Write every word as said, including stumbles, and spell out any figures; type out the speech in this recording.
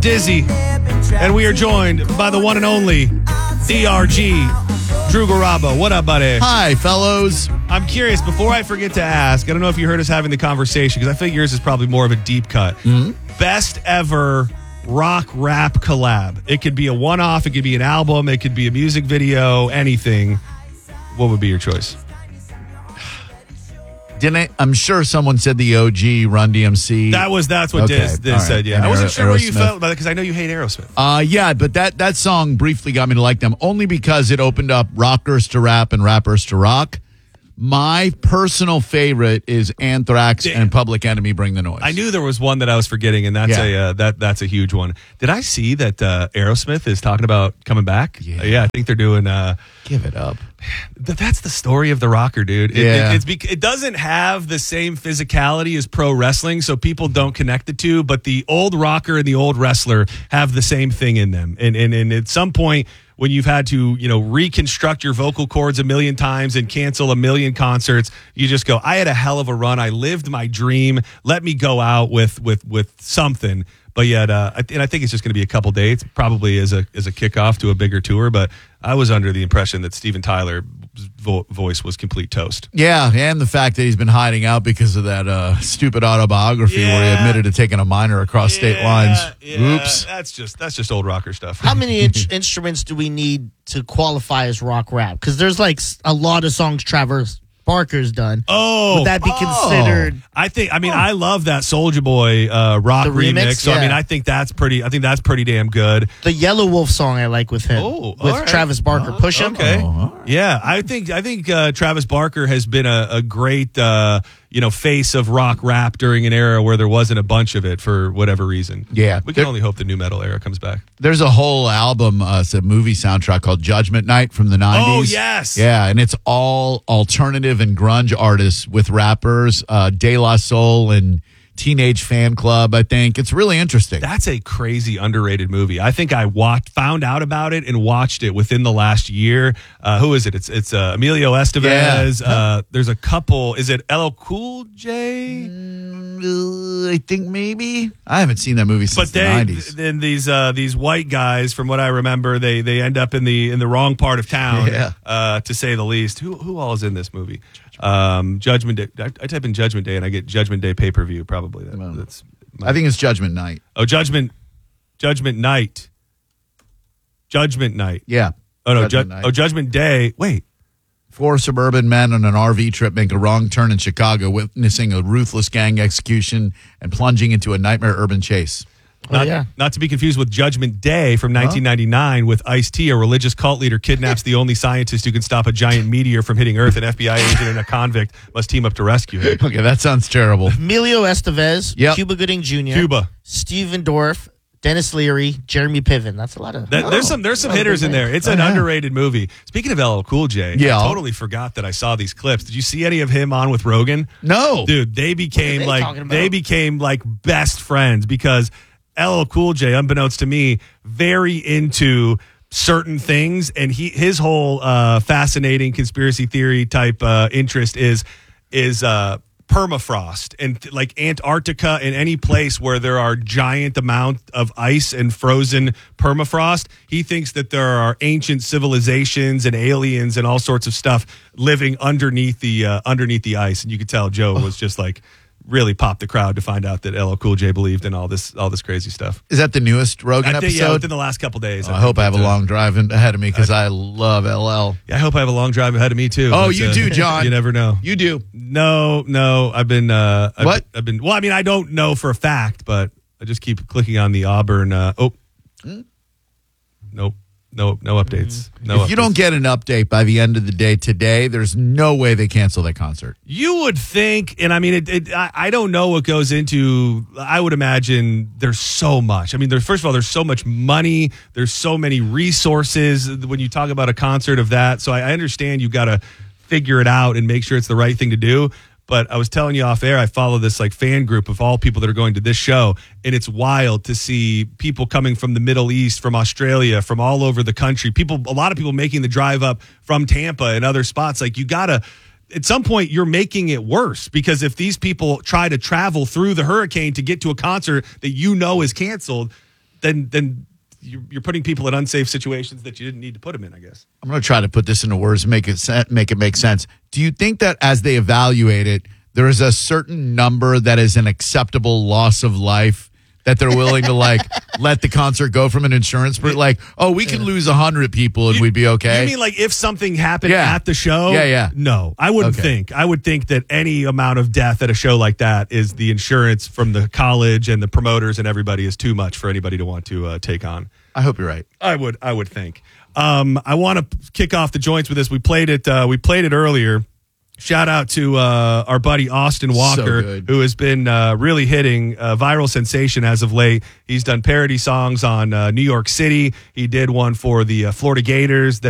Dizzy, and we are joined by the one and only D R G, Drew Garabo. What up, buddy? Hi, fellows. I'm curious, before I forget to ask, I don't know if you heard us having the conversation, because I think yours is probably more of a deep cut. Mm-hmm. Best ever rock rap collab. It could be a one-off, it could be an album, it could be a music video, anything. What would be your choice? Didn't I, I'm sure someone said the O G Run D M C. That was that's what Okay, Diz, Diz all right. said. Yeah, And I wasn't Aer- sure where you Aerosmith. felt about it because I know you hate Aerosmith. Uh, yeah, but that, that song briefly got me to like them only because it opened up rockers to rap and rappers to rock. My personal favorite is Anthrax Damn. and Public Enemy, Bring the Noise. I knew there was one that I was forgetting, and that's Yeah. a uh, that that's a huge one. Did I see that uh, Aerosmith is talking about coming back? Yeah. Uh, yeah, I think they're doing. Uh, Give it up. th- that's the story of the rocker, dude. It, Yeah. it, it's bec- it doesn't have the same physicality as pro wrestling, so people don't connect the two. But the old rocker and the old wrestler have the same thing in them, and and, and at some point, when you've had to, you know, reconstruct your vocal cords a million times and cancel a million concerts, you just go, I had a hell of a run. I lived my dream. Let me go out with with with something. But yet, uh, I- and I think it's just going to be a couple dates, probably as a as a kickoff to a bigger tour. But I was under the impression that Steven Tyler's vo- voice was complete toast. Yeah, and the fact that he's been hiding out because of that uh, stupid autobiography where he Yeah. admitted to taking a minor across state lines. Yeah, Oops. That's just that's just old rocker stuff. How many in- instruments do we need to qualify as rock rap? Because there's like s- a lot of songs Travis Barker's done. Oh, Would that be oh. considered? I think. I mean, I love that Soulja Boy uh, rock The remix. remix? So I Yeah. mean, I think that's pretty. I think that's pretty damn good. The Yellow Wolf song I like with him, Oh, with all right. Travis Barker. Push him. Okay. Oh, all right. Yeah, I think I think uh, Travis Barker has been a, a great uh, you know face of rock rap during an era where there wasn't a bunch of it for whatever reason. Yeah. we can There- only hope the new metal era comes back. There's a whole album, uh, it's a movie soundtrack called Judgment Night from the nineties. Oh, yes. Yeah, and it's all alternative and grunge artists with rappers, uh, De La Soul and Teenage Fan Club, I think. It's really interesting. That's a crazy underrated movie. I think I watched, found out about it and watched it within the last year. Uh, who is it? It's it's uh, Emilio Estevez. Yeah. Uh, there's a couple. Is it L L Cool J? Mm, I think maybe. I haven't seen that movie since But the they nineties. then these uh, these white guys, from what I remember, they they end up in the in the wrong part of town, Yeah. uh, to say the least. Who who all is in this movie? Um, Judgment Day. I, I type in Judgment Day and I get Judgment Day pay per view. Probably that, that's. I think it's Judgment Night. Oh, Judgment, Judgment Night, Judgment Night. Yeah. Oh no, Judgment Ju- Night. oh Judgment Day. Wait, Four suburban men on an R V trip make a wrong turn in Chicago, witnessing a ruthless gang execution and plunging into a nightmare urban chase. Oh, not, yeah. not to be confused with Judgment Day from nineteen ninety-nine with Ice-T, a religious cult leader kidnaps the only scientist who can stop a giant meteor from hitting Earth. An F B I agent and a convict must team up to rescue him. Okay, that sounds terrible. Emilio Estevez, Yep. Cuba Gooding Junior, Cuba. Steven Dorff, Dennis Leary, Jeremy Piven. That's a lot of. That, there's some there's some Oh, hitters in there. It's an yeah. underrated movie. Speaking of L L Cool J, Yeah. I totally forgot that I saw these clips. Did you see any of him on with Rogan? No. Dude, they became they like talking about? they became like best friends because L L Cool J, unbeknownst to me, very into certain things, and he his whole uh, fascinating conspiracy theory type uh, interest is is uh, permafrost and th- like Antarctica and any place where there are giant amount of ice and frozen permafrost. He thinks that there are ancient civilizations and aliens and all sorts of stuff living underneath the uh, underneath the ice, and you could tell Joe was just like. Really popped the crowd to find out that L L Cool J believed in all this all this crazy stuff. Is that the newest Rogan I think, episode? yeah, within the last couple days. Oh, I hope I have a that, uh, long drive in- ahead of me because I love L L. Yeah, I hope I have a long drive ahead of me too. Oh, But, you uh, do, John. You never know. You do. No, no. I've been. Uh, I've, What? I've been. Well, I mean, I don't know for a fact, but I just keep clicking on the Auburn. Uh, oh, nope. No, no updates. No. If you don't updates. get an update by the end of the day today, there's no way they cancel that concert. You would think, and I mean, it, it, I, I don't know what goes into. I would imagine there's so much. I mean, there's first of all, there's so much money. There's so many resources when you talk about a concert of that. So I, I understand you got to figure it out and make sure it's the right thing to do. But I was telling you off air, I follow this like fan group of all people that are going to this show, and it's wild to see people coming from the Middle East, from Australia, from all over the country. People, a lot of people making the drive up from Tampa and other spots. Like you gotta, at some point, you're making it worse because if these people try to travel through the hurricane to get to a concert that you know is canceled, then then you're, you're putting people in unsafe situations that you didn't need to put them in, I guess. I'm going to try to put this into words and make it se- make it make sense. Do you think that as they evaluate it, there is a certain number that is an acceptable loss of life that they're willing to like let the concert go from an insurance per like, oh, we can lose a hundred people and You- we'd be okay? You mean like if something happened Yeah. at the show? Yeah, yeah. No, I wouldn't Okay. think. I would think that any amount of death at a show like that is the insurance from the college and the promoters and everybody is too much for anybody to want to uh, take on. I hope you're right. I would. I would think. Um, I want to kick off the joints with this. We played it. Uh, we played it earlier. Shout out to uh, our buddy Austin Walker, good. who has been uh, really hitting a viral sensation as of late. He's done parody songs on uh, New York City. He did one for the uh, Florida Gators that